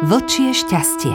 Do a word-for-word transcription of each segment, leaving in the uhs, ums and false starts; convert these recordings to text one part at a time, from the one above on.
Vlčie šťastie.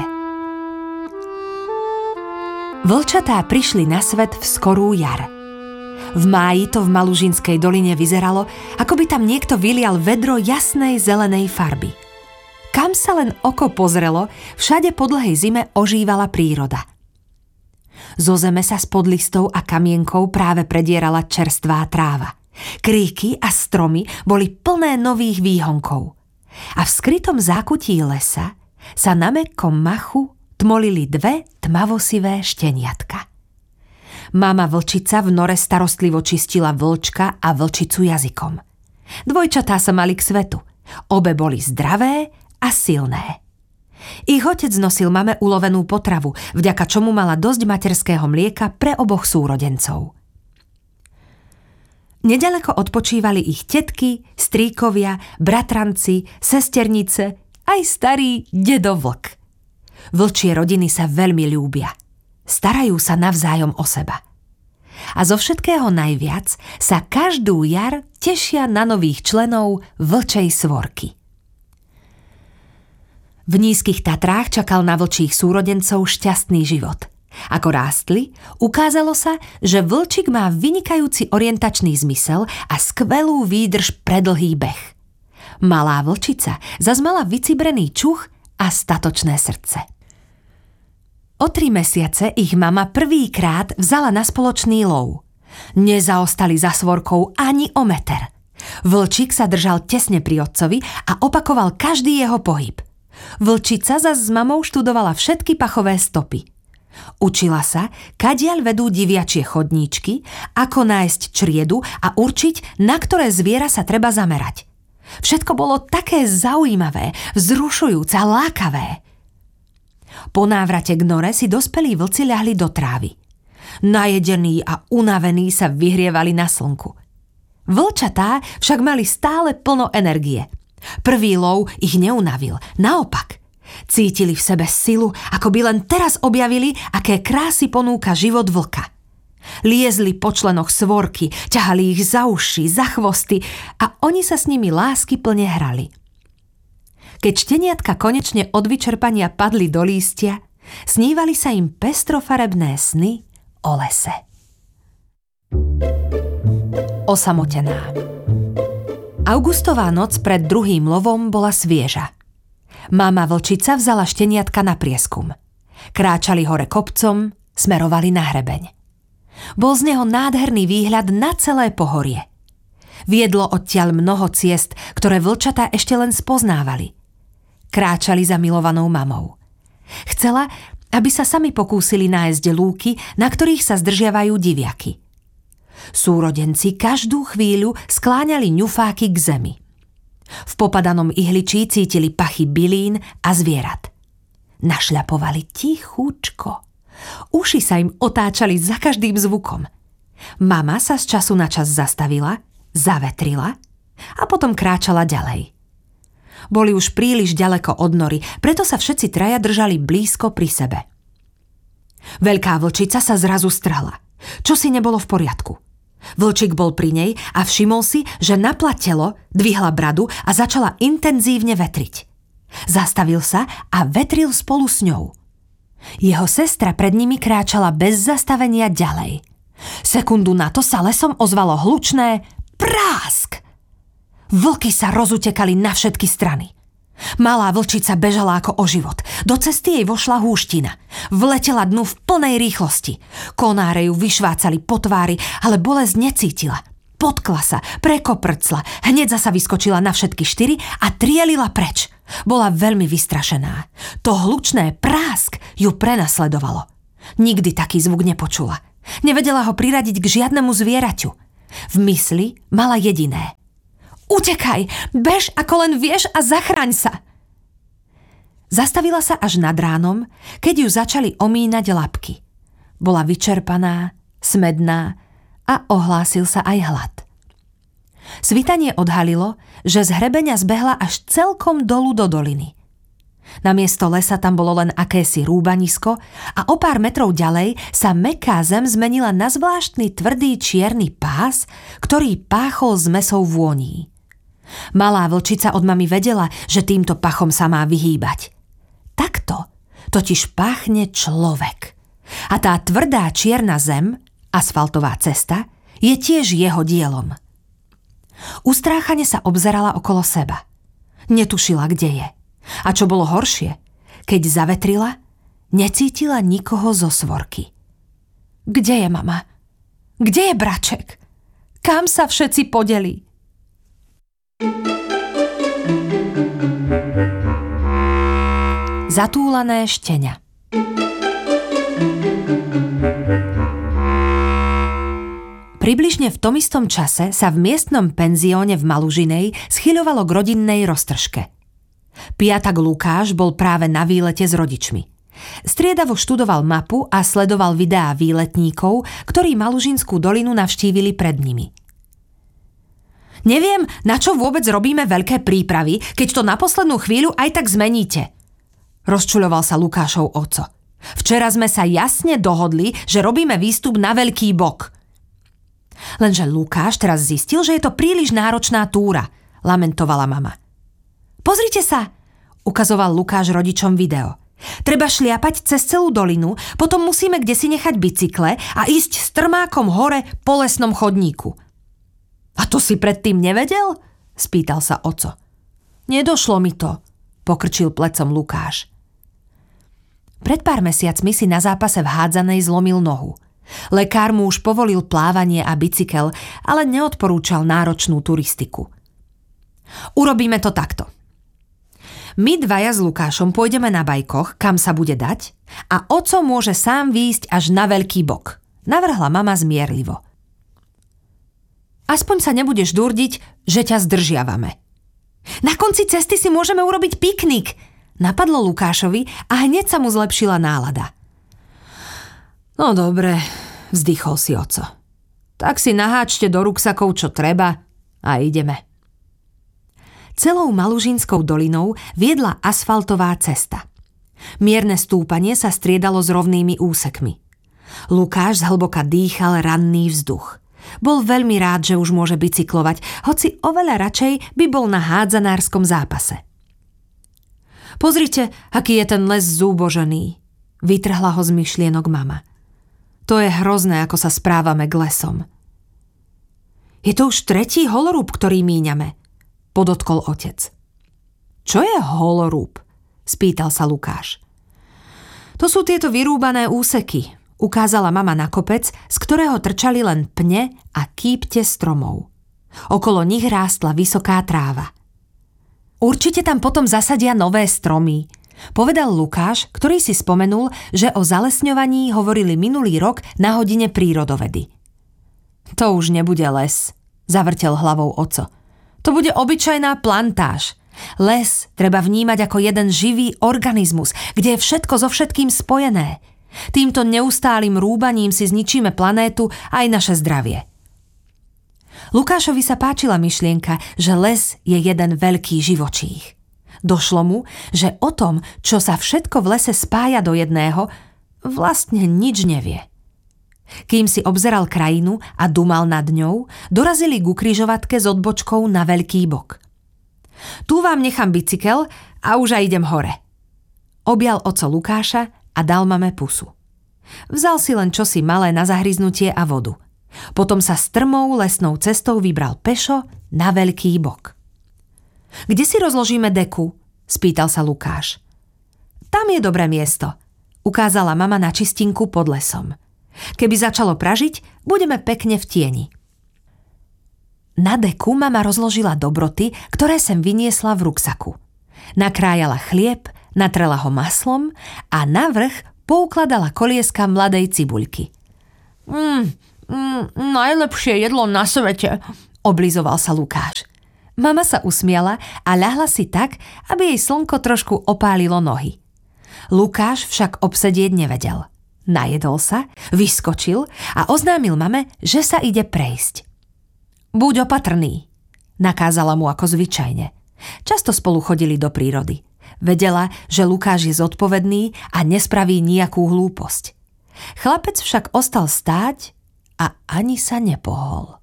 Vlčatá prišli na svet v skorú jar. V máji to v Malužinskej doline vyzeralo, ako by tam niekto vylial vedro jasnej zelenej farby. Kam sa len oko pozrelo, všade po dlhej zime ožívala príroda. Zo zeme sa spod listov a kamienkov práve predierala čerstvá tráva. Kríky a stromy boli plné nových výhonkov. A v skrytom zákutí lesa sa na mäkkom machu tmolili dve tmavosivé šteniatka. Mama vlčica v nore starostlivo čistila vlčka a vlčicu jazykom. Dvojčatá sa mali k svetu. Obe boli zdravé a silné. Ich otec nosil mame ulovenú potravu, vďaka čomu mala dosť materského mlieka pre oboch súrodencov. Nedaleko odpočívali ich tetky, strýkovia, bratranci, sesternice, aj starý dedo vlk. Vlčie rodiny sa veľmi ľúbia. Starajú sa navzájom o seba. A zo všetkého najviac sa každú jar tešia na nových členov vlčej svorky. V nízkych Tatrách čakal na vlčích súrodencov šťastný život. Ako rástli, ukázalo sa, že vlčik má vynikajúci orientačný zmysel a skvelú výdrž pre dlhý beh. Malá vlčica zas mala vycibrený čuch a statočné srdce. O tri mesiace ich mama prvýkrát vzala na spoločný lov. Nezaostali za svorkou ani o meter. Vlčík sa držal tesne pri otcovi a opakoval každý jeho pohyb. Vlčica zas s mamou študovala všetky pachové stopy. Učila sa, kadiaľ vedú diviačie chodníčky, ako nájsť čriedu a určiť, na ktoré zviera sa treba zamerať. Všetko bolo také zaujímavé, vzrušujúce a lákavé. Po návrate k nore si dospelí vlci ľahli do trávy. Najedení a unavení sa vyhrievali na slnku. Vlčatá však mali stále plno energie. Prvý lov ich neunavil, naopak. Cítili v sebe silu, ako by len teraz objavili, aké krásy ponúka život vlka. Liezli po členoch svorky, ťahali ich za uši, za chvosty a oni sa s nimi láskyplne hrali. Keď šteniatka konečne od vyčerpania padli do lístia, snívali sa im pestrofarebné sny o lese. Osamotená. Augustová noc pred druhým lovom bola svieža. Mama vlčica vzala šteniatka na prieskum. Kráčali hore kopcom, smerovali na hrebeň. Bol z neho nádherný výhľad na celé pohorie. Viedlo odtiaľ mnoho ciest, ktoré vlčatá ešte len spoznávali. Kráčali za milovanou mamou. Chcela, aby sa sami pokúsili nájsť lúky, na ktorých sa zdržiavajú diviaky. Súrodenci každú chvíľu skláňali ňufáky k zemi. V popadanom ihličí cítili pachy bylín a zvierat. Našľapovali tichúčko. Uši sa im otáčali za každým zvukom. Mama sa z času na čas zastavila, zavetrila a potom kráčala ďalej. Boli už príliš ďaleko od nory, preto sa všetci traja držali blízko pri sebe. Veľká vlčica sa zrazu strhla. Čosi nebolo v poriadku. Vlčík bol pri nej a všimol si, že napla telo, dvihla bradu a začala intenzívne vetriť. Zastavil sa a vetril spolu s ňou. Jeho sestra pred nimi kráčala bez zastavenia ďalej. Sekundu na to sa lesom ozvalo hlučné prásk. Vlky sa rozutekali na všetky strany. Malá vlčica bežala ako o život. Do cesty jej vošla húština. Vletela dnu v plnej rýchlosti. Konáre ju vyšvácali po tvári, ale bolesť necítila. Potkla sa, prekoprcla, hneď zasa vyskočila na všetky štyri a trielila preč. Bola veľmi vystrašená. To hlučné prásk ju prenasledovalo. Nikdy taký zvuk nepočula. Nevedela ho priradiť k žiadnemu zvieraťu. V mysli mala jediné. Utekaj, bež ako len vieš a zachraň sa. Zastavila sa až nad ránom, keď ju začali omínať labky. Bola vyčerpaná, smedná a ohlásil sa aj hlad. Svitanie odhalilo, že z hrebeňa zbehla až celkom dolu do doliny. Namiesto lesa tam bolo len akési rúbanisko a o pár metrov ďalej sa mäkká zem zmenila na zvláštny tvrdý čierny pás, ktorý páchol zmesou vôní. Malá vlčica od mami vedela, že týmto pachom sa má vyhýbať. Takto totiž páchne človek. A tá tvrdá čierna zem, asfaltová cesta, je tiež jeho dielom. Ustráchane sa obzerala okolo seba. Netušila, kde je. A čo bolo horšie, keď zavetrila, necítila nikoho zo svorky. Kde je mama? Kde je braček? Kam sa všetci podeli? Zatúlané štenia. Približne v tom istom čase sa v miestnom penzióne v Malužinej schyľovalo k rodinnej roztržke. Piatak Lukáš bol práve na výlete s rodičmi. Striedavo študoval mapu a sledoval videá výletníkov, ktorí Malužinskú dolinu navštívili pred nimi. Neviem, na čo vôbec robíme veľké prípravy, keď to na poslednú chvíľu aj tak zmeníte. Rozčuľoval sa Lukášov oco. Včera sme sa jasne dohodli, že robíme výstup na veľký bok. Lenže Lukáš teraz zistil, že je to príliš náročná túra, lamentovala mama. Pozrite sa, ukazoval Lukáš rodičom video. Treba šliapať cez celú dolinu, potom musíme kdesi nechať bicykle a ísť strmákom hore po lesnom chodníku. A to si predtým nevedel? Spýtal sa oco. Nedošlo mi to, pokrčil plecom Lukáš. Pred pár mesiacmi si na zápase v hádzanej zlomil nohu. Lekár mu už povolil plávanie a bicykel, ale neodporúčal náročnú turistiku. Urobíme to takto. My dvaja s Lukášom pôjdeme na bajkoch, kam sa bude dať, a oco môže sám výjsť až na veľký bok, navrhla mama zmierlivo. Aspoň sa nebudeš durdiť, že ťa zdržiavame. Na konci cesty si môžeme urobiť piknik, napadlo Lukášovi a hneď sa mu zlepšila nálada. No dobre, vzdychol si oco. Tak si naháčte do ruksakov, čo treba, a ideme. Celou Malužinskou dolinou viedla asfaltová cesta. Mierne stúpanie sa striedalo s rovnými úsekmi. Lukáš zhlboka dýchal ranný vzduch. Bol veľmi rád, že už môže bicyklovať, hoci oveľa radšej by bol na hádzanárskom zápase. Pozrite, aký je ten les zúbožený, vytrhla ho z myšlienok mama. To je hrozné, ako sa správame k lesom. Je to už tretí holorúb, ktorý míňame, podotkol otec. Čo je holorúb? Spýtal sa Lukáš. To sú tieto vyrúbané úseky, ukázala mama na kopec, z ktorého trčali len pne a kýpte stromov. Okolo nich rástla vysoká tráva. Určite tam potom zasadia nové stromy, povedal Lukáš, ktorý si spomenul, že o zalesňovaní hovorili minulý rok na hodine prírodovedy. To už nebude les, zavrtel hlavou oco. To bude obyčajná plantáž. Les treba vnímať ako jeden živý organizmus, kde je všetko so všetkým spojené. Týmto neustálym rúbaním si zničíme planétu aj naše zdravie. Lukášovi sa páčila myšlienka, že les je jeden veľký živočích. Došlo mu, že o tom, čo sa všetko v lese spája do jedného, vlastne nič nevie. Kým si obzeral krajinu a dumal nad ňou, dorazili ku križovatke s odbočkou na veľký bok. Tu vám nechám bicykel a už aj idem hore. Objal oco Lukáša a dal mame pusu. Vzal si len čosi malé na zahryznutie a vodu. Potom sa strmou lesnou cestou vybral pešo na veľký bok. Kde si rozložíme deku? Spýtal sa Lukáš. Tam je dobré miesto, ukázala mama na čistinku pod lesom. Keby začalo pražiť, budeme pekne v tieni. Na deku mama rozložila dobroty, ktoré sem vyniesla v ruksaku. Nakrájala chlieb, natrela ho maslom a navrch poukladala kolieska mladej cibuľky. Mm, mm, najlepšie jedlo na svete, oblizoval sa Lukáš. Mama sa usmiala a ľahla si tak, aby jej slnko trošku opálilo nohy. Lukáš však obsedieť nevedel. Najedol sa, vyskočil a oznámil mame, že sa ide prejsť. Buď opatrný, nakázala mu ako zvyčajne. Často spolu chodili do prírody. Vedela, že Lukáš je zodpovedný a nespraví nejakú hlúposť. Chlapec však ostal stáť a ani sa nepohol.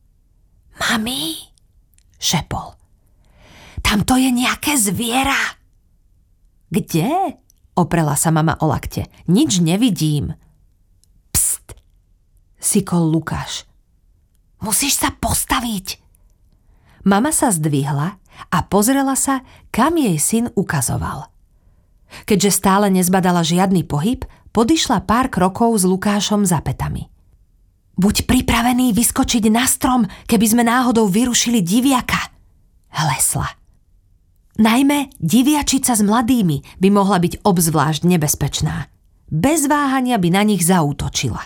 Mami, šepol. Tamto je nejaké zviera. Kde? Oprela sa mama o lakte. Nič nevidím. Pst, sykol Lukáš. Musíš sa postaviť. Mama sa zdvihla a pozrela sa, kam jej syn ukazoval. Keďže stále nezbadala žiadny pohyb, podišla pár krokov s Lukášom za pätami. Buď pripravený vyskočiť na strom, keby sme náhodou vyrušili diviaka, hlesla. Najmä diviačica s mladými by mohla byť obzvlášť nebezpečná. Bez váhania by na nich zaútočila.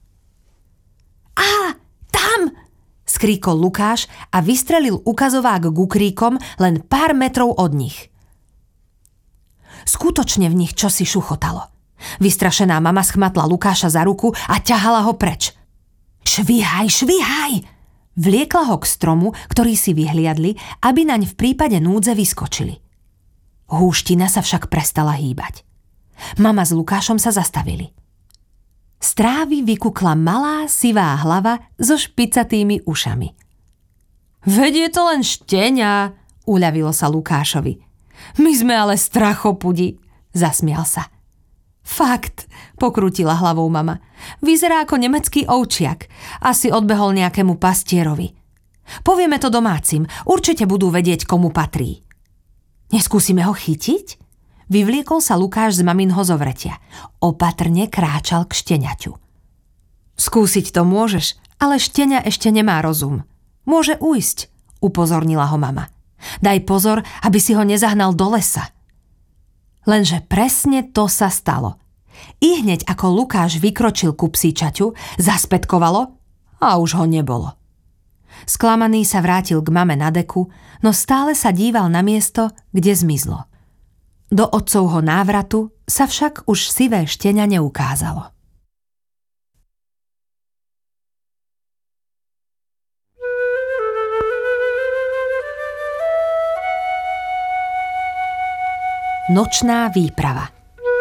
Á, tam! Skríkol Lukáš a vystrelil ukazovák gukríkom len pár metrov od nich. Skutočne v nich čosi šuchotalo. Vystrašená mama schmatla Lukáša za ruku a ťahala ho preč. Švíhaj, švíhaj! Vliekla ho k stromu, ktorý si vyhliadli, aby naň v prípade núdze vyskočili. Húština sa však prestala hýbať. Mama s Lukášom sa zastavili. Z trávy vykukla malá sivá hlava so špicatými ušami. Veď je to len šteňa, uľavilo sa Lukášovi. My sme ale strachopudi, zasmial sa. Fakt, pokrútila hlavou mama. Vyzerá ako nemecký ovčiak. Asi odbehol nejakému pastierovi. Povieme to domácim, určite budú vedieť, komu patrí. Neskúsime ho chytiť? Vyvliekol sa Lukáš z maminho zovretia. Opatrne kráčal k šteniaťu. Skúsiť to môžeš, ale šteňa ešte nemá rozum. Môže ujsť, upozornila ho mama. Daj pozor, aby si ho nezahnal do lesa. Lenže presne to sa stalo. I hneď ako Lukáš vykročil ku psíčaťu, zaspätkovalo a už ho nebolo. Sklamaný sa vrátil k mame na deku, no stále sa díval na miesto, kde zmizlo. Do otcovho návratu sa však už sivé štenia neukázalo. Nočná výprava.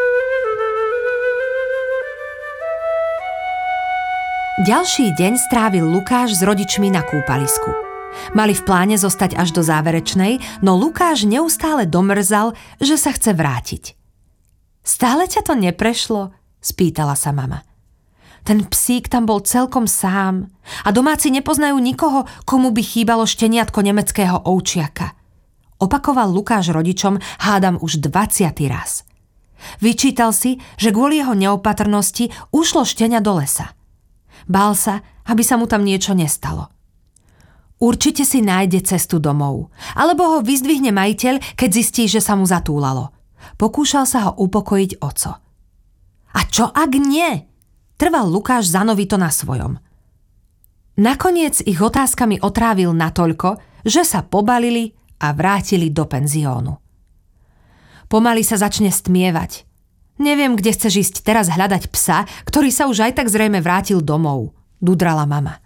Ďalší deň strávil Lukáš s rodičmi na kúpalisku. Mali v pláne zostať až do záverečnej, no Lukáš neustále domrzal, že sa chce vrátiť. Stále ťa to neprešlo? Spýtala sa mama. Ten psík tam bol celkom sám a domáci nepoznajú nikoho, komu by chýbalo šteniatko nemeckého ovčiaka. Opakoval Lukáš rodičom hádam už dvaciaty raz. Vyčítal si, že kvôli jeho neopatrnosti ušlo štenia do lesa. Bál sa, aby sa mu tam niečo nestalo. Určite si nájde cestu domov, alebo ho vyzdvihne majiteľ, keď zistí, že sa mu zatúlalo. Pokúšal sa ho upokojiť oco. A čo ak nie? Trval Lukáš zanovito na svojom. Nakoniec ich otázkami otrávil natoľko, že sa pobalili a vrátili do penziónu. Pomaly sa začne stmievať. Neviem, kde chceš ísť teraz hľadať psa, ktorý sa už aj tak zrejme vrátil domov, dudrala mama.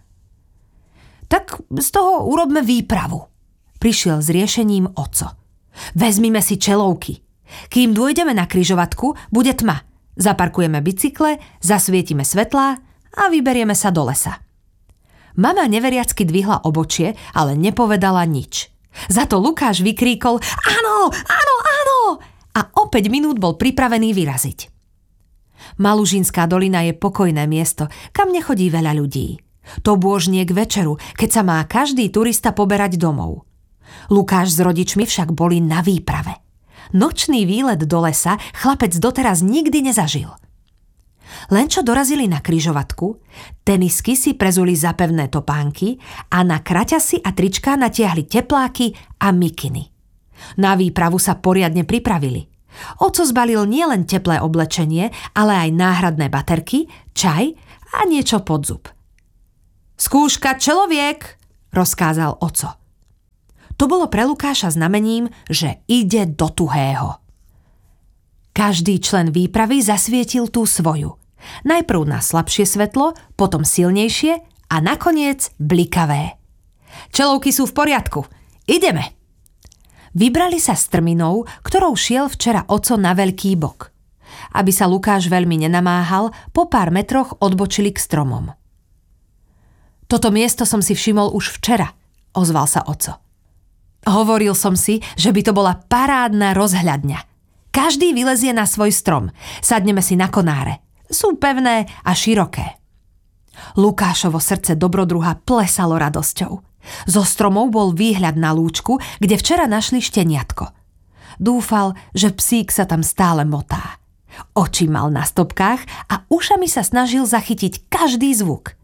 Tak z toho urobme výpravu. Prišiel s riešením oco. Vezmime si čelovky. Kým dôjdeme na križovatku, bude tma. Zaparkujeme bicykle, zasvietime svetlá a vyberieme sa do lesa. Mama neveriacky dvihla obočie, ale nepovedala nič. Za to Lukáš vykríkol áno, áno, áno a o päť minút bol pripravený vyraziť. Malužínská dolina je pokojné miesto, kam nechodí veľa ľudí. To bôžnie k večeru, keď sa má každý turista poberať domov. Lukáš s rodičmi však boli na výprave. Nočný výlet do lesa chlapec doteraz nikdy nezažil. Len čo dorazili na križovatku, tenisky si prezuli za pevné topánky a na kraťasy a tričká natiahli tepláky a mikiny. Na výpravu sa poriadne pripravili. Oco zbalil nielen teplé oblečenie, ale aj náhradné baterky, čaj a niečo pod zub. Skúška čeloviek, rozkázal oco. To bolo pre Lukáša znamením, že ide do tuhého. Každý člen výpravy zasvietil tú svoju. Najprv na slabšie svetlo, potom silnejšie a nakoniec blikavé. Čelovky sú v poriadku. Ideme. Vybrali sa strminou, ktorou šiel včera oco na veľký bok. Aby sa Lukáš veľmi nenamáhal, po pár metroch odbočili k stromom. Toto miesto som si všimol už včera, ozval sa oco. Hovoril som si, že by to bola parádna rozhľadňa. Každý vylezie na svoj strom. Sadneme si na konáre. Sú pevné a široké. Lukášovo srdce dobrodruha plesalo radosťou. Zo stromov bol výhľad na lúčku, kde včera našli šteniatko. Dúfal, že psík sa tam stále motá. Oči mal na stopkách a ušami sa snažil zachytiť každý zvuk.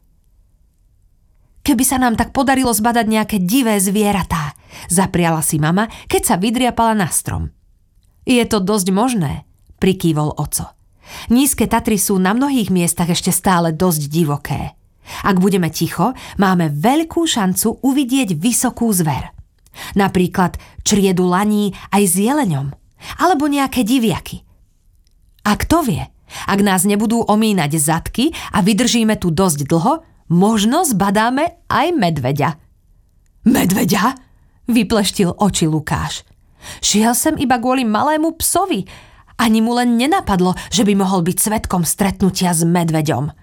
Keby sa nám tak podarilo zbadať nejaké divé zvieratá, zapriala si mama, keď sa vydriapala na strom. Je to dosť možné, prikývol oco. Nízke Tatry sú na mnohých miestach ešte stále dosť divoké. Ak budeme ticho, máme veľkú šancu uvidieť vysokú zver. Napríklad čriedu laní aj s jeleňom, alebo nejaké diviaky. A kto vie, ak nás nebudú omínať zadky a vydržíme tu dosť dlho, možno zbadáme aj medveďa. Medveďa? Vypleštil oči Lukáš. Šiel sem iba kvôli malému psovi. Ani mu len nenapadlo, že by mohol byť svedkom stretnutia s medveďom.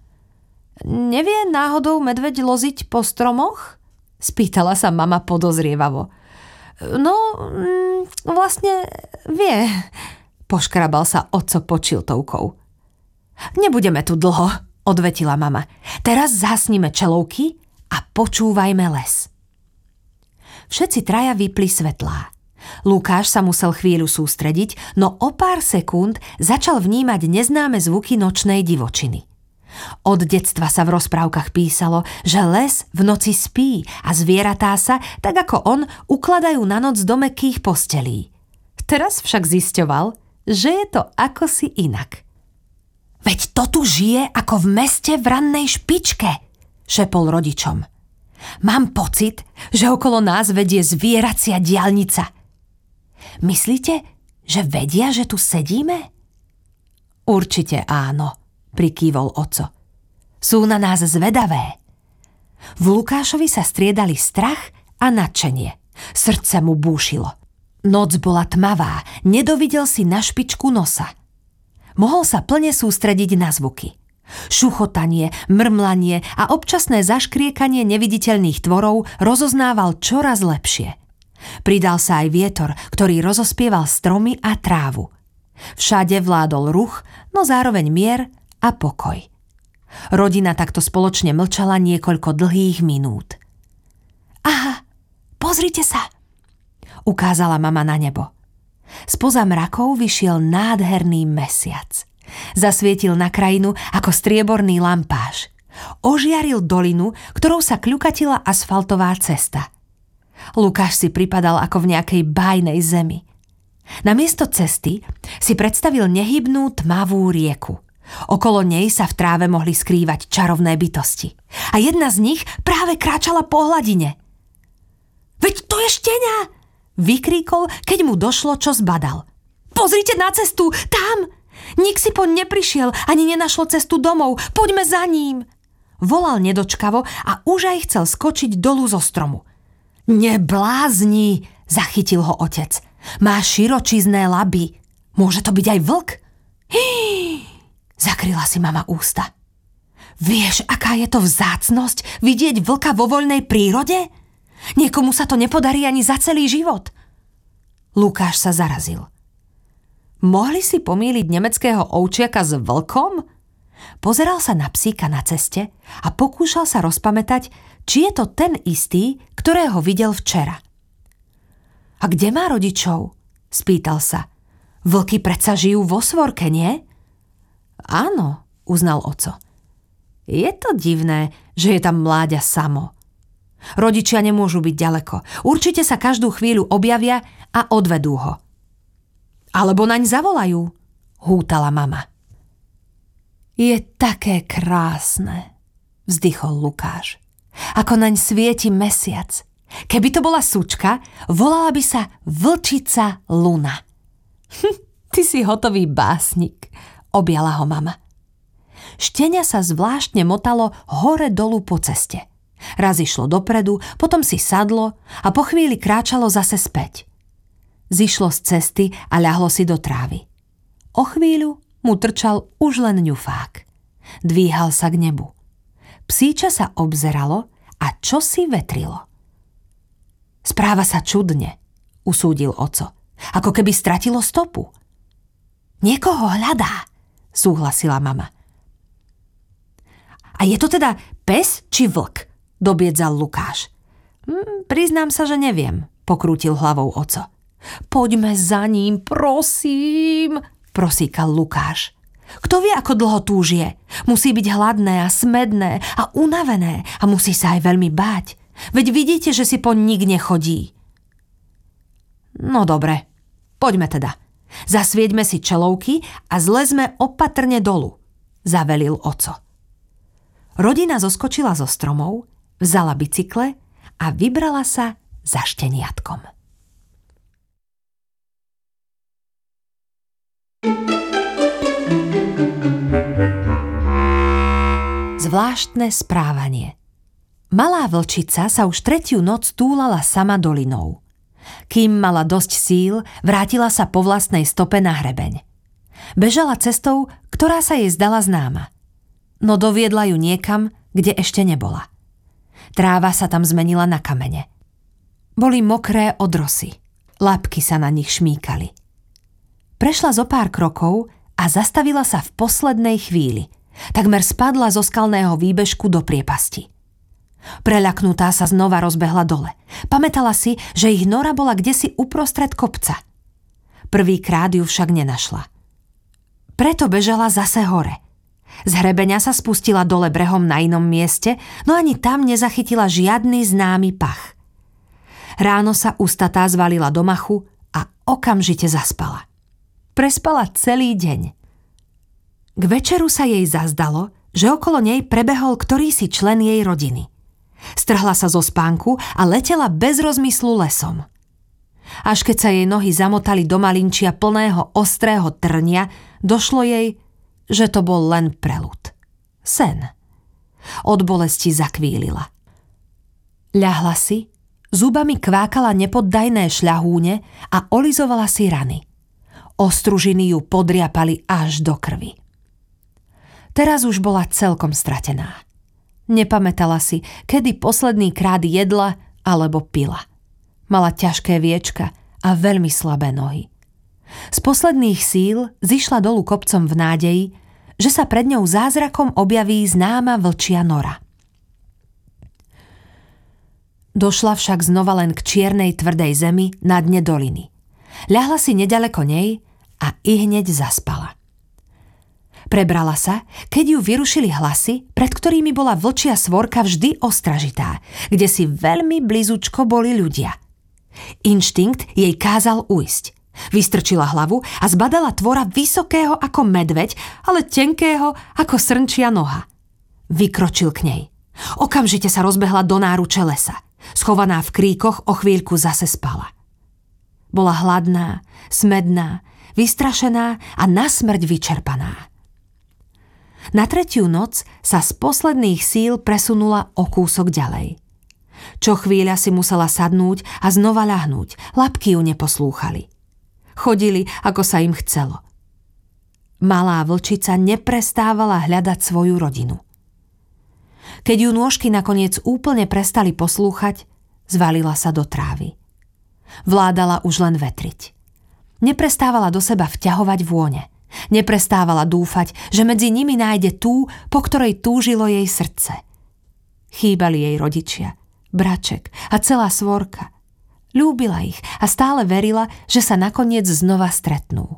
Nevie náhodou medveď loziť po stromoch? Spýtala sa mama podozrievavo. No, vlastne vie. Poškrabal sa otco počiltovkou. Nebudeme tu dlho, odvetila mama. Teraz zhasnime čelovky a počúvajme les. Všetci traja vypli svetlá. Lukáš sa musel chvíľu sústrediť, no o pár sekúnd začal vnímať neznáme zvuky nočnej divočiny. Od detstva sa v rozprávkach písalo, že les v noci spí a zvieratá sa, tak ako on, ukladajú na noc do mäkkých postelí. Teraz však zisťoval, že je to akosi inak. Veď to tu žije ako v meste v rannej špičke, šepol rodičom. Mám pocit, že okolo nás vedie zvieracia diaľnica. Myslíte, že vedia, že tu sedíme? Určite áno, prikývol oco. Sú na nás zvedavé. V Lukášovi sa striedali strach a nadšenie. Srdce mu búšilo. Noc bola tmavá, nedovidel si na špičku nosa. Mohol sa plne sústrediť na zvuky. Šuchotanie, mrmlanie a občasné zaškriekanie neviditeľných tvorov rozoznával čoraz lepšie. Pridal sa aj vietor, ktorý rozospieval stromy a trávu. Všade vládol ruch, no zároveň mier a pokoj. Rodina takto spoločne mlčala niekoľko dlhých minút. Aha, pozrite sa, ukázala mama na nebo. Spoza mrakov vyšiel nádherný mesiac. Zasvietil na krajinu ako strieborný lampáš. Ožiaril dolinu, ktorou sa kľukatila asfaltová cesta. Lukáš si pripadal ako v nejakej bájnej zemi. Namiesto cesty si predstavil nehybnú tmavú rieku. Okolo nej sa v tráve mohli skrývať čarovné bytosti. A jedna z nich práve kráčala po hladine. Veď to je štenia! Vykríkol, keď mu došlo, čo zbadal. Pozrite na cestu, tam! Nik si poň neprišiel, ani nenašlo cestu domov, poďme za ním! Volal nedočkavo a už aj chcel skočiť dolu zo stromu. Neblázni, zachytil ho otec. Má širočízne laby. Môže to byť aj vlk? Hí, zakryla si mama ústa. Vieš, aká je to vzácnosť vidieť vlka vo voľnej prírode? Niekomu sa to nepodarí ani za celý život. Lukáš sa zarazil. Mohli si pomýliť nemeckého ovčiaka s vlkom? Pozeral sa na psíka na ceste a pokúšal sa rozpamätať, či je to ten istý, ktorého videl včera. A kde má rodičov? Spýtal sa. Vlky predsa žijú vo svorke, nie? Áno, uznal oco. Je to divné, že je tam mláďa samo. Rodičia nemôžu byť ďaleko. Určite sa každú chvíľu objavia a odvedú ho. Alebo naň zavolajú, hútala mama. Je také krásne, vzdychol Lukáš. Ako naň svieti mesiac. Keby to bola sučka, volala by sa Vlčica Luna. Hm, ty si hotový básnik, objala ho mama. Štenia sa zvláštne motalo hore-dolu po ceste. Raz išlo dopredu, potom si sadlo a po chvíli kráčalo zase späť. Zišlo z cesty a ľahlo si do trávy. O chvíľu mu trčal už len ňufák. Dvíhal sa k nebu. Psíča sa obzeralo a čosi vetrilo. Správa sa čudne, usúdil oco, ako keby stratilo stopu. Niekoho hľadá, súhlasila mama. A je to teda pes či vlk? Dobiedzal Lukáš. Hm, priznám sa, že neviem, pokrútil hlavou oco. Poďme za ním, prosím, prosíkal Lukáš. Kto vie, ako dlho túžie? Musí byť hladné a smedné a unavené a musí sa aj veľmi báť. Veď vidíte, že si po nik nechodí. No dobre, poďme teda. Zasvieďme si čelovky a zlezme opatrne dolu, zavelil oco. Rodina zoskočila zo stromov, vzala bicykle a vybrala sa za šteniatkom. Zvláštne správanie. Malá vlčica sa už tretiu noc túlala sama dolinou. Kým mala dosť síl, vrátila sa po vlastnej stope na hrebeň. Bežala cestou, ktorá sa jej zdala známa. No doviedla ju niekam, kde ešte nebola. Tráva sa tam zmenila na kamene. Boli mokré od rosy. Labky sa na nich šmýkali. Prešla zo pár krokov a zastavila sa v poslednej chvíli. Takmer spadla zo skalného výbežku do priepasti. Preľaknutá sa znova rozbehla dole. Pamätala si, že ich nora bola kdesi uprostred kopca. Prvýkrát ju však nenašla. Preto bežala zase hore. Z hrebeňa sa spustila dole brehom na inom mieste, no ani tam nezachytila žiadny známy pach. Ráno sa ustatá zvalila do machu a okamžite zaspala. Prespala celý deň. K večeru sa jej zazdalo, že okolo nej prebehol ktorýsi člen jej rodiny. Strhla sa zo spánku a letela bez rozmyslu lesom. Až keď sa jej nohy zamotali do malinčia plného ostrého trnia, došlo jej, že to bol len preľud. Sen. Od bolesti zakvílila. Ľahla si, zubami kvákala nepoddajné šľahúne a olizovala si rany. Ostružiny ju podriapali až do krvi. Teraz už bola celkom stratená. Nepamätala si, kedy posledný krát jedla alebo pila. Mala ťažké viečka a veľmi slabé nohy. Z posledných síl zišla dolu kopcom v nádeji, že sa pred ňou zázrakom objaví známa vlčia nora. Došla však znova len k čiernej tvrdej zemi na dne doliny. Ľahla si neďaleko nej a ihneď zaspala. Prebrala sa, keď ju vyrušili hlasy, pred ktorými bola vlčia svorka vždy ostražitá, kde si veľmi blízučko boli ľudia. Inštinkt jej kázal ujsť. Vystrčila hlavu a zbadala tvora vysokého ako medveď, ale tenkého ako srnčia noha. Vykročil k nej. Okamžite sa rozbehla do náruče lesa. Schovaná v kríkoch o chvíľku zase spala. Bola hladná, smedná, vystrašená a nasmrť vyčerpaná. Na tretiu noc sa z posledných síl presunula o kúsok ďalej. Čo chvíľa si musela sadnúť a znova ľahnúť, labky ju neposlúchali. Chodili, ako sa im chcelo. Malá vlčica neprestávala hľadať svoju rodinu. Keď ju nôžky nakoniec úplne prestali poslúchať, zvalila sa do trávy. Vládala už len vetriť. Neprestávala do seba vťahovať vône. Neprestávala dúfať, že medzi nimi nájde tú, po ktorej túžilo jej srdce. Chýbali jej rodičia, braček a celá svorka. Ľúbila ich a stále verila, že sa nakoniec znova stretnú.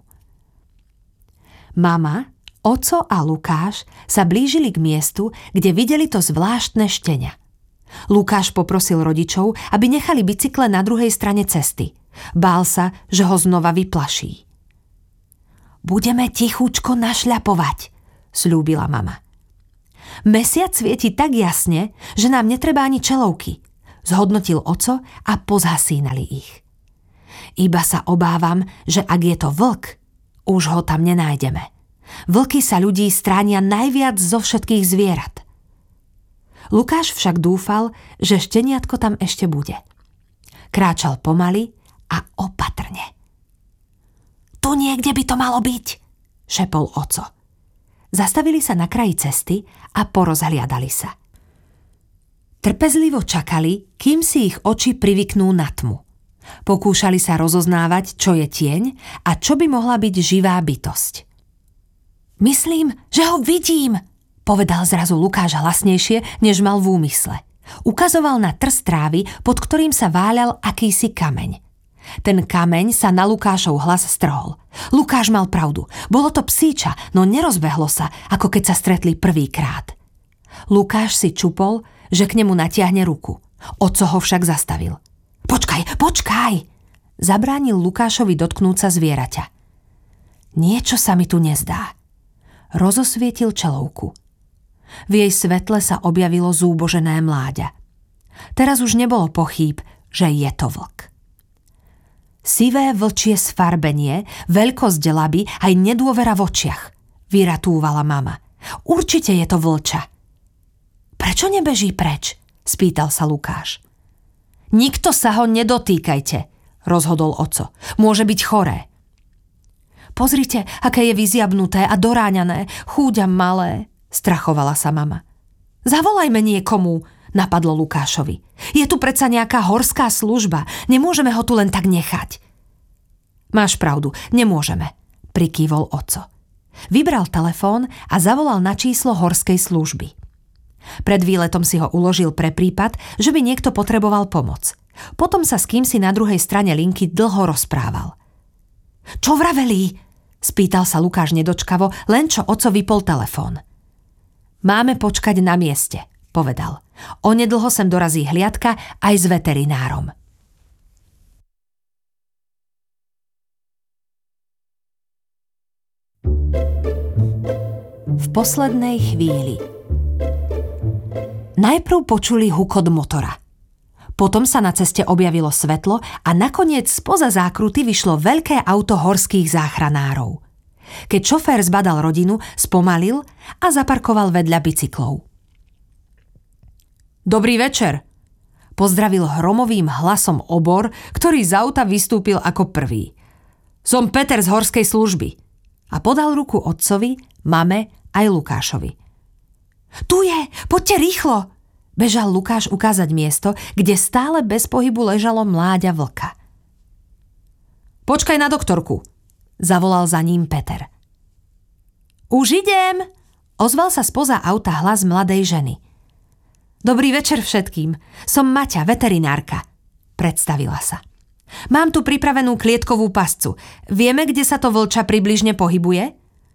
Mama, oco a Lukáš sa blížili k miestu, kde videli to zvláštne štenia. Lukáš poprosil rodičov, aby nechali bicykle na druhej strane cesty. Bál sa, že ho znova vyplaší. Budeme tichúčko našľapovať, sľúbila mama. Mesiac svieti tak jasne, že nám netreba ani čelovky, zhodnotil oco a pozhasínali ich. Iba sa obávam, že ak je to vlk, už ho tam nenájdeme. Vlky sa ľudí stránia najviac zo všetkých zvierat. Lukáš však dúfal, že šteniatko tam ešte bude. Kráčal pomaly a opatrne. Tu niekde by to malo byť, šepol oco. Zastavili sa na kraji cesty a porozhliadali sa. Trpezlivo čakali, kým si ich oči privyknú na tmu. Pokúšali sa rozoznávať, čo je tieň a čo by mohla byť živá bytosť. Myslím, že ho vidím, povedal zrazu Lukáš hlasnejšie, než mal v úmysle. Ukazoval na trs trávy, pod ktorým sa váľal akýsi kameň. Ten kameň sa na Lukášov hlas strhol. Lukáš mal pravdu. Bolo to psíča, no nerozbehlo sa, ako keď sa stretli prvýkrát. Lukáš si čupol, že k nemu natiahne ruku. Oco ho však zastavil. Počkaj, počkaj! Zabránil Lukášovi dotknúť sa zvieraťa. Niečo sa mi tu nezdá. Rozosvietil čelovku. V jej svetle sa objavilo zúbožené mláďa. Teraz už nebolo pochýb, že je to vlk. Sivé vlčie sfarbenie, veľkosť delaby aj nedôvera v očiach, vyratúvala mama. Určite je to vlča. Prečo nebeží preč? Spýtal sa Lukáš. Nikto sa ho nedotýkajte, rozhodol oco. Môže byť choré. Pozrite, aké je vyziabnuté a doráňané, chúďa malé, strachovala sa mama. Zavolajme niekomu, napadlo Lukášovi. Je tu predsa nejaká horská služba, nemôžeme ho tu len tak nechať. Máš pravdu, nemôžeme, prikývol oco. Vybral telefón a zavolal na číslo horskej služby. Pred výletom si ho uložil pre prípad, že by niekto potreboval pomoc. Potom sa s kýmsi na druhej strane linky dlho rozprával. Čo vravelí? Spýtal sa Lukáš nedočkavo, len čo oco vypol telefón. Máme počkať na mieste, povedal. Onedlho sem dorazí hliadka aj s veterinárom. V poslednej chvíli. Najprv počuli hukot motora. Potom sa na ceste objavilo svetlo a nakoniec spoza zákruty vyšlo veľké auto horských záchranárov. Keď šofér zbadal rodinu, spomalil a zaparkoval vedľa bicyklov. Dobrý večer, pozdravil hromovým hlasom obor, ktorý z auta vystúpil ako prvý. Som Peter z horskej služby a podal ruku otcovi, mame aj Lukášovi. Tu je, poďte rýchlo! Bežal Lukáš ukázať miesto, kde stále bez pohybu ležalo mláďa vlka. Počkaj na doktorku, zavolal za ním Peter. Už idem, ozval sa spoza auta hlas mladej ženy. Dobrý večer všetkým, som Maťa, veterinárka, predstavila sa. Mám tu pripravenú klietkovú pascu. Vieme, kde sa to vlča približne pohybuje?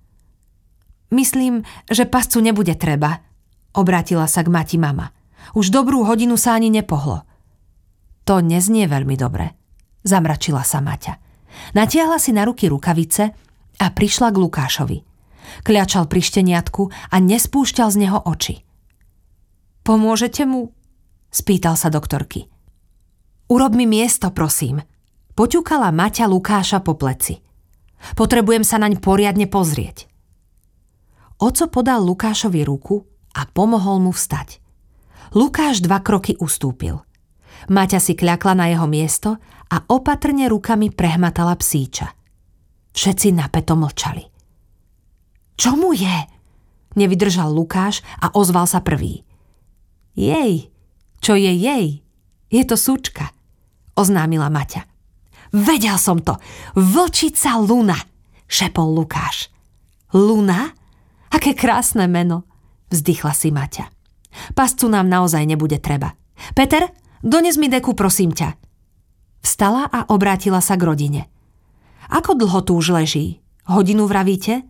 Myslím, že pascu nebude treba, obrátila sa k Mati mama. Už dobrú hodinu sa ani nepohlo. To neznie veľmi dobre, zamračila sa Maťa. Natiahla si na ruky rukavice a prišla k Lukášovi. Kľačal pri šteniatku a nespúšťal z neho oči. Pomôžete mu? Spýtal sa doktorky. Urob mi miesto, prosím. Poťukala Maťa Lukáša po pleci. Potrebujem sa naň poriadne pozrieť. Oco podal Lukášovi ruku a pomohol mu vstať. Lukáš dva kroky ustúpil. Maťa si kľakla na jeho miesto a opatrne rukami prehmatala psíča. Všetci napäto mlčali. Čo mu je? Nevydržal Lukáš a ozval sa prvý. Jej, čo je jej? Je to súčka, oznámila Maťa. Vedel som to, vlčica Luna, šepol Lukáš. Luna? Aké krásne meno, vzdychla si Maťa. Pascu nám naozaj nebude treba. Peter, dones mi deku, prosím ťa. Vstala a obrátila sa k rodine. Ako dlho tu už leží? Hodinu vravíte?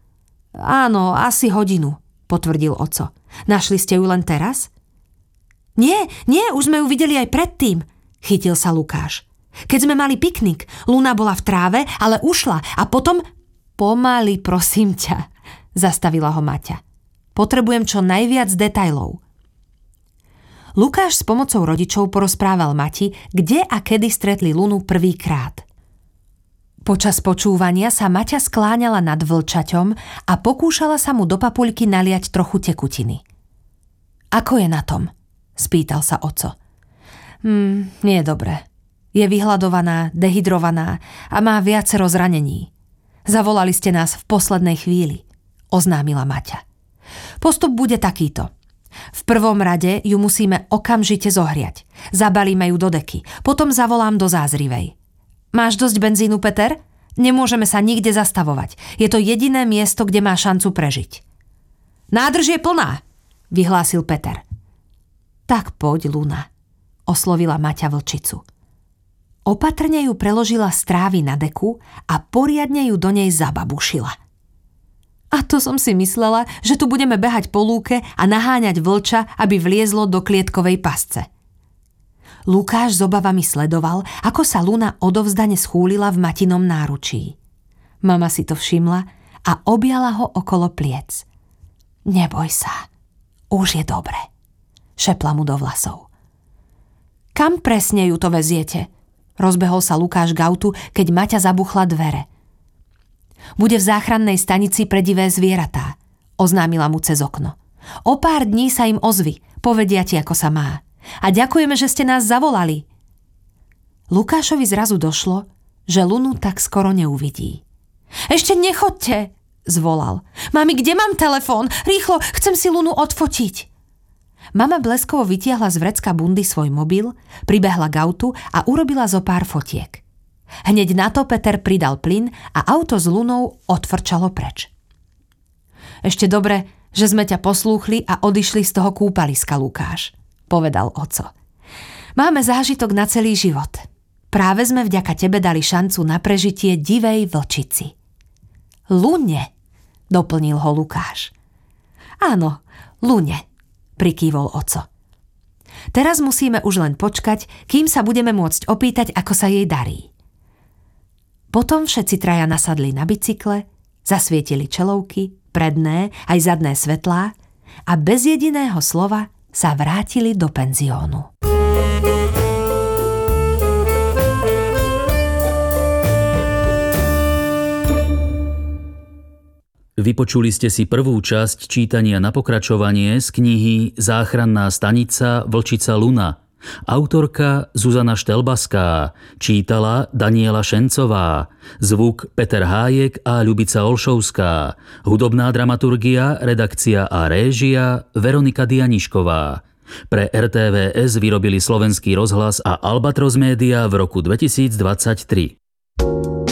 Áno, asi hodinu, potvrdil oco. Našli ste ju len teraz? Nie, nie, už sme ju videli aj predtým, chytil sa Lukáš. Keď sme mali piknik, Luna bola v tráve, ale ušla a potom... Pomaly, prosím ťa, zastavila ho Maťa. Potrebujem čo najviac detailov. Lukáš s pomocou rodičov porozprával Mati, kde a kedy stretli Lunu prvýkrát. Počas počúvania sa Maťa skláňala nad vlčaťom a pokúšala sa mu do papuľky naliať trochu tekutiny. Ako je na tom? Spýtal sa oco. Hm, nie je dobre. Je vyhľadovaná, dehydrovaná a má viacero zranení. Zavolali ste nás v poslednej chvíli, oznámila Maťa. Postup bude takýto. V prvom rade ju musíme okamžite zohriať. Zabalíme ju do deky. Potom zavolám do Zázrivej. Máš dosť benzínu, Peter? Nemôžeme sa nikde zastavovať. Je to jediné miesto, kde má šancu prežiť. Nádrž je plná, vyhlásil Peter. Tak poď, Luna, oslovila Maťa vlčicu. Opatrne ju preložila z trávy na deku a poriadne ju do nej zababušila. A to som si myslela, že tu budeme behať po lúke a naháňať vlča, aby vliezlo do klietkovej pasce. Lukáš s obavami sledoval, ako sa Luna odovzdane schúlila v Matinom náručí. Mama si to všimla a objala ho okolo pliec. Neboj sa, už je dobre, šepla mu do vlasov. Kam presne ju to veziete? Rozbehol sa Lukáš k autu, keď Maťa zabuchla dvere. Bude v záchrannej stanici pre divé zvieratá, oznámila mu cez okno. O pár dní sa im ozvi, povedia ti, ako sa má. A ďakujeme, že ste nás zavolali. Lukášovi zrazu došlo, že Lunu tak skoro neuvidí. Ešte nechoďte, zvolal. Mami, kde mám telefón? Rýchlo, chcem si Lunu odfotiť. Mama bleskovo vytiahla z vrecka bundy svoj mobil, pribehla k autu a urobila zo pár fotiek. Hneď na to Peter pridal plyn a auto s Lunou odfrčalo preč. Ešte dobre, že sme ťa poslúchli a odišli z toho kúpaliska, Lukáš, povedal oco. Máme zážitok na celý život. Práve sme vďaka tebe dali šancu na prežitie divej vlčici. Lune, doplnil ho Lukáš. Áno, Lune, prikývol oco. Teraz musíme už len počkať, kým sa budeme môcť opýtať, ako sa jej darí. Potom všetci traja nasadli na bicykle, zasvietili čelovky, predné aj zadné svetlá a bez jediného slova sa vrátili do penziónu. Vypočuli ste si prvú časť čítania na pokračovanie z knihy Záchranná stanica Vlčica Luna. Autorka Zuzana Štelbaská, čítala Daniela Šencová, zvuk Peter Hájek a Ľubica Olšovská, hudobná dramaturgia, redakcia a réžia Veronika Dianišková. Pre er té vé es vyrobili Slovenský rozhlas a Albatros Media v roku dvetisícdvadsaťtri.